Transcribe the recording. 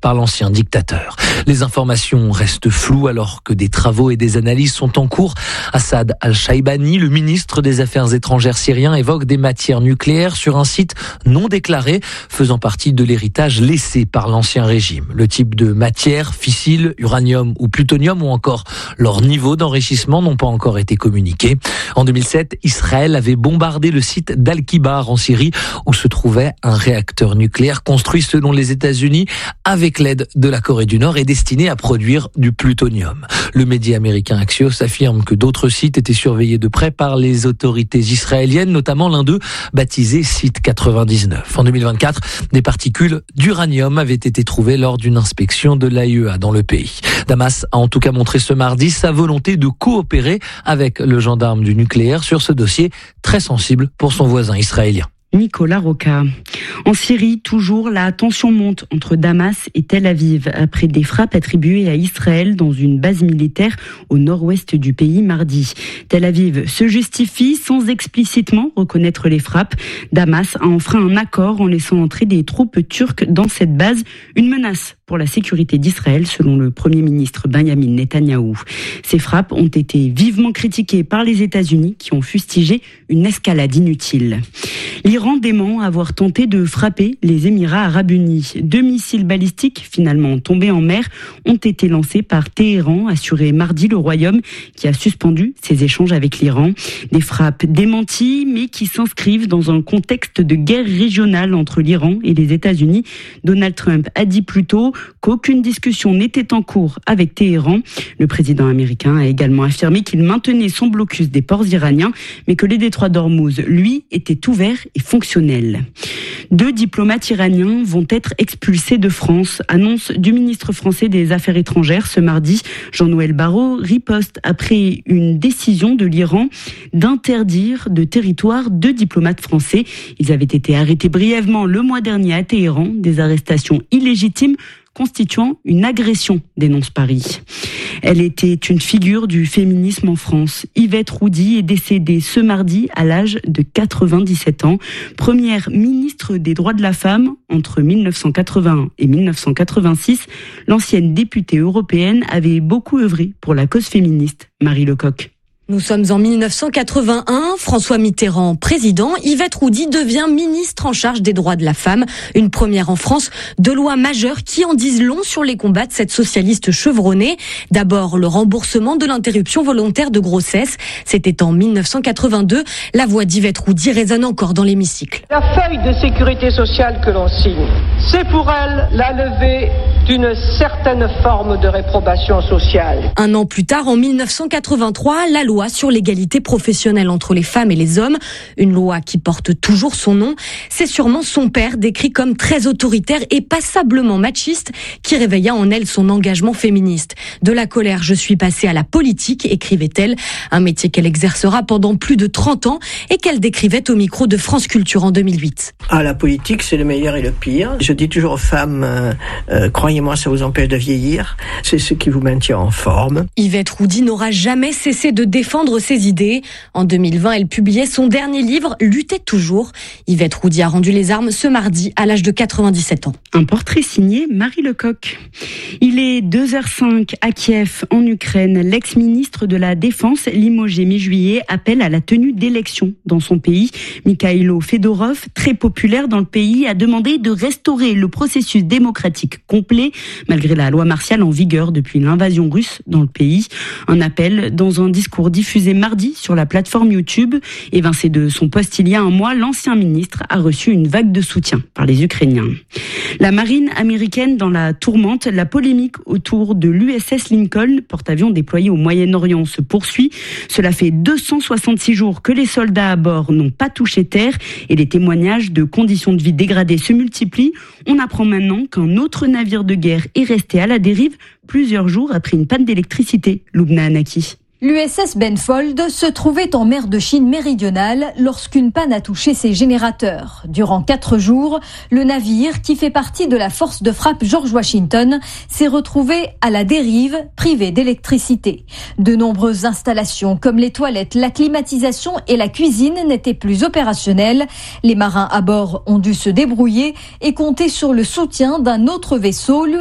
par l'ancien dictateur. Les informations restent floues alors que des travaux et des analyses sont en cours. Assad al-Shaibani, le ministre des Affaires étrangères syrien, évoque des matières nucléaires sur un site non déclaré, faisant partie de l'héritage laissé par l'ancien régime. Le type de matière, fissile, uranium ou plutonium, ou encore leur niveau d'enrichissement n'ont pas encore été communiqués. En 2007, Israël avait bombardé le site d'Al-Kibar en Syrie, où se trouvait un réacteur nucléaire construit selon les États-Unis avec l'aide de la Corée du Nord et destiné à produire du plutonium. Le média américain Axios affirme que d'autres sites étaient surveillés de près par les autorités israéliennes, notamment l'un d'eux baptisé Site 99. En 2024, des particules d'uranium avaient été trouvées lors d'une inspection de l'AIEA dans le pays. Damas a en tout cas montré ce mardi sa volonté de coopérer avec le gendarme du nucléaire sur ce dossier très sensible pour son voisin israélien. Nicolas Roca. En Syrie, toujours, la tension monte entre Damas et Tel Aviv après des frappes attribuées à Israël dans une base militaire au nord-ouest du pays mardi. Tel Aviv se justifie sans explicitement reconnaître les frappes. Damas a enfreint un accord en laissant entrer des troupes turques dans cette base, une menace pour la sécurité d'Israël, selon le Premier ministre Benjamin Netanyahou. Ces frappes ont été vivement critiquées par les États-Unis qui ont fustigé une escalade inutile. L'Iran dément avoir tenté de frapper les Émirats arabes unis. 2 missiles balistiques, finalement tombés en mer, ont été lancés par Téhéran, assuré mardi le Royaume, qui a suspendu ses échanges avec l'Iran. Des frappes démenties, mais qui s'inscrivent dans un contexte de guerre régionale entre l'Iran et les États-Unis. Donald Trump a dit plus tôt qu'aucune discussion n'était en cours avec Téhéran. Le président américain a également affirmé qu'il maintenait son blocus des ports iraniens, mais que les détroits d'Ormuz, lui, étaient ouverts et fonctionnels. 2 diplomates iraniens vont être expulsés de France. Annonce du ministre français des Affaires étrangères ce mardi. Jean-Noël Barrot riposte après une décision de l'Iran d'interdire de territoire 2 diplomates français. Ils avaient été arrêtés brièvement le mois dernier à Téhéran. Des arrestations illégitimes constituant une agression, dénonce Paris. Elle était une figure du féminisme en France. Yvette Roudy est décédée ce mardi à l'âge de 97 ans. Première ministre des droits de la femme entre 1981 et 1986, l'ancienne députée européenne avait beaucoup œuvré pour la cause féministe. Marie Lecoq. Nous sommes en 1981, François Mitterrand président, Yvette Roudy devient ministre en charge des droits de la femme. Une première en France, 2 lois majeures qui en disent long sur les combats de cette socialiste chevronnée. D'abord, le remboursement de l'interruption volontaire de grossesse. C'était en 1982. La voix d'Yvette Roudy résonne encore dans l'hémicycle. La feuille de sécurité sociale que l'on signe, c'est pour elle la levée d'une certaine forme de réprobation sociale. Un an plus tard, en 1983, la loi sur l'égalité professionnelle entre les femmes et les hommes, une loi qui porte toujours son nom. C'est sûrement son père, décrit comme très autoritaire et passablement machiste, qui réveilla en elle son engagement féministe. De la colère, je suis passée à la politique, écrivait-elle, un métier qu'elle exercera pendant plus de 30 ans et qu'elle décrivait au micro de France Culture en 2008. Ah, la politique, c'est le meilleur et le pire. Je dis toujours aux femmes, croyez-moi, ça vous empêche de vieillir. C'est ce qui vous maintient en forme. Yvette Roudy n'aura jamais cessé de défendre ses idées. En 2020, elle publiait son dernier livre, Lutter toujours. Yvette Roudy a rendu les armes ce mardi à l'âge de 97 ans. Un portrait signé Marie Lecoq. Il est 2h05 à Kiev, en Ukraine. L'ex-ministre de la Défense, limogé mi-juillet, appelle à la tenue d'élections dans son pays. Mikhailo Fedorov, très populaire dans le pays, a demandé de restaurer le processus démocratique complet, malgré la loi martiale en vigueur depuis l'invasion russe dans le pays. Un appel dans un discours diffusé mardi sur la plateforme YouTube. Évincé de son poste il y a un mois, l'ancien ministre a reçu une vague de soutien par les Ukrainiens. La marine américaine dans la tourmente, la polémique autour de l'USS Lincoln, porte-avions déployé au Moyen-Orient, se poursuit. Cela fait 266 jours que les soldats à bord n'ont pas touché terre et les témoignages de conditions de vie dégradées se multiplient. On apprend maintenant qu'un autre navire de guerre est resté à la dérive plusieurs jours après une panne d'électricité. Lubna Anaki. L'USS Benfold se trouvait en mer de Chine méridionale lorsqu'une panne a touché ses générateurs. Durant 4 jours, le navire, qui fait partie de la force de frappe George Washington, s'est retrouvé à la dérive, privé d'électricité. De nombreuses installations comme les toilettes, la climatisation et la cuisine n'étaient plus opérationnelles. Les marins à bord ont dû se débrouiller et compter sur le soutien d'un autre vaisseau,